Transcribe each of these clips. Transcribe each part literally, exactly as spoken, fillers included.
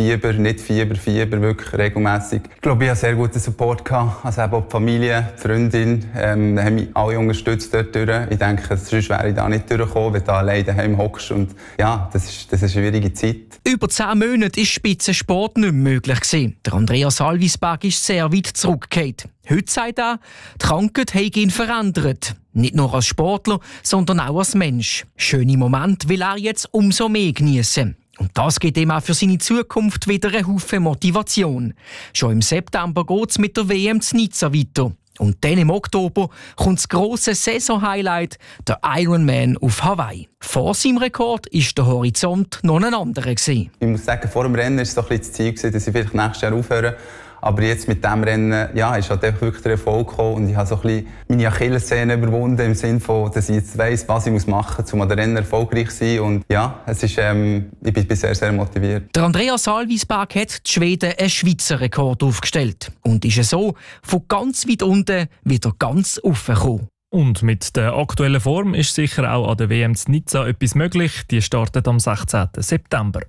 Fieber, nicht Fieber, Fieber, wirklich regelmässig. Ich glaube, ich hatte sehr guten Support gehabt. Also eben auch die Familie, die Freundin, ähm, haben mich alle unterstützt dort durch. Ich denke, sonst wäre ich da nicht durchgekommen, wenn du alleine daheim hockst. Und ja, das ist, das ist eine schwierige Zeit. Über zehn Monate war Spitzensport nicht mehr möglich gewesen. Der Andreas Salvisberg ist sehr weit zurückgefallen. Heute sagt er, die Krankheit hat ihn verändert. Nicht nur als Sportler, sondern auch als Mensch. Schöne Momente will er jetzt umso mehr genießen. Und das gibt ihm auch für seine Zukunft wieder eine Haufen Motivation. Schon im September geht es mit der W M zu Nizza weiter. Und dann im Oktober kommt das grosse Saison-Highlight, der Ironman auf Hawaii. Vor seinem Rekord war der Horizont noch ein anderer. Ich muss sagen, vor dem Rennen war es so ein bisschen das Ziel, dass ich vielleicht nächstes Jahr aufhöre. Aber jetzt mit diesem Rennen ja, ist halt wirklich der Erfolg gekommen und ich habe so ein bisschen meine Achillessehne überwunden, im Sinne von, dass ich jetzt weiss, was ich machen muss, um an den Rennen erfolgreich zu sein. Und ja, es ist, ähm, ich bin sehr, sehr motiviert. Der Andreas Salvisberg hat die Schweden einen Schweizer Rekord aufgestellt und ist so von ganz weit unten wieder ganz aufgekommen. Und mit der aktuellen Form ist sicher auch an der W M in Nizza etwas möglich. Die startet am sechzehnten September.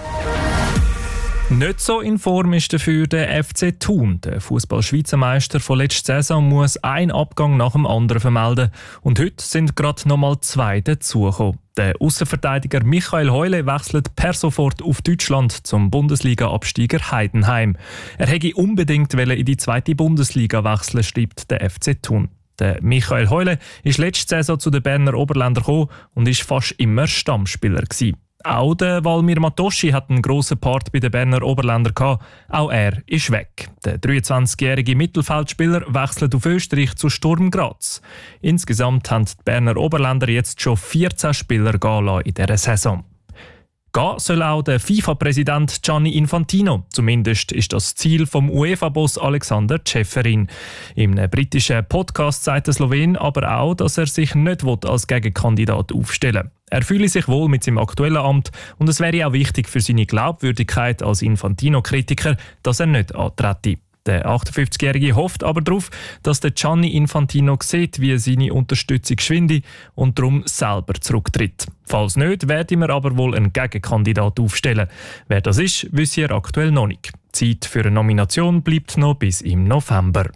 Nicht so in Form ist dafür der F C Thun. Der Fußball-Schweizermeister von letzter Saison muss einen Abgang nach dem anderen vermelden. Und heute sind gerade noch mal zwei dazugekommen. Der Aussenverteidiger Michael Heule wechselt per sofort auf Deutschland zum Bundesliga-Absteiger Heidenheim. Er hätte unbedingt in die zweite Bundesliga wechseln, schreibt der F C Thun. Der Michael Heule ist letzte Saison zu den Berner Oberländern gekommen und war fast immer Stammspieler gewesen. Auch der Valmir Matoschi hat einen grossen Part bei den Berner Oberländern gehabt. Auch er ist weg. Der dreiundzwanzigjährige Mittelfeldspieler wechselt auf Österreich zu Sturm Graz. Insgesamt haben die Berner Oberländer jetzt schon vierzehn Spieler gehen lassen in dieser Saison. Gehen soll auch der FIFA-Präsident Gianni Infantino. Zumindest ist das Ziel vom UEFA-Boss Alexander Ceferin. Im britischen Podcast sagt der Slowen aber auch, dass er sich nicht als Gegenkandidat aufstellen will. Er fühle sich wohl mit seinem aktuellen Amt und es wäre auch wichtig für seine Glaubwürdigkeit als Infantino-Kritiker, dass er nicht antrete. Der achtundfünfzigjährige hofft aber darauf, dass der Gianni Infantino sieht, wie seine Unterstützung schwindet und darum selber zurücktritt. Falls nicht, werden wir aber wohl einen Gegenkandidat aufstellen. Wer das ist, wissen wir aktuell noch nicht. Die Zeit für eine Nomination bleibt noch bis im November.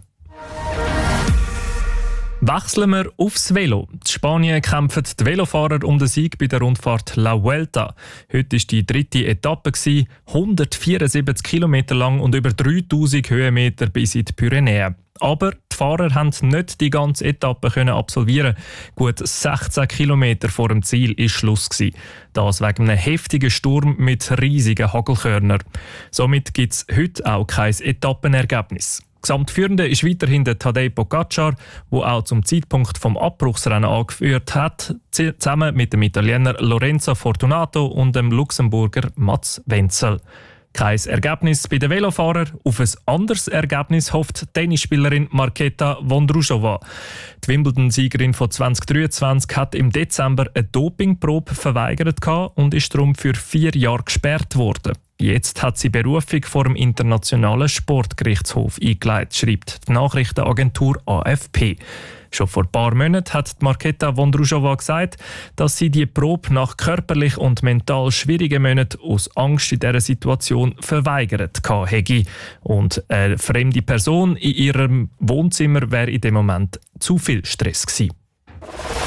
Wechseln wir aufs Velo. In Spanien kämpfen die Velofahrer um den Sieg bei der Rundfahrt La Vuelta. Heute war die dritte Etappe, hundertvierundsiebzig Kilometer lang und über dreitausend Höhenmeter bis in die Pyrenäen. Aber die Fahrer haben nicht die ganze Etappe absolvieren. Gut sechzehn Kilometer vor dem Ziel war Schluss. Das wegen einem heftigen Sturm mit riesigen Hagelkörnern. Somit gibt es heute auch kein Etappenergebnis. Gesamtführende ist weiterhin der Tadej Pogacar, der auch zum Zeitpunkt des Abbruchsrennen angeführt hat, zusammen mit dem Italiener Lorenzo Fortunato und dem Luxemburger Mats Wenzel. Kein Ergebnis bei den Velofahrern. Auf ein anderes Ergebnis hofft die Tennisspielerin Marketa Vondrousova. Die Wimbledon-Siegerin von zwanzig dreiundzwanzig hat im Dezember eine Dopingprobe verweigert und ist darum für vier Jahre gesperrt worden. Jetzt hat sie Berufung vor dem Internationalen Sportgerichtshof eingeleitet, schreibt die Nachrichtenagentur A F P. Schon vor ein paar Monaten hat Marketa Vondrousova gesagt, dass sie die Probe nach körperlich und mental schwierigen Monaten aus Angst in dieser Situation verweigert hätte. Und eine fremde Person in ihrem Wohnzimmer wäre in dem Moment zu viel Stress gewesen.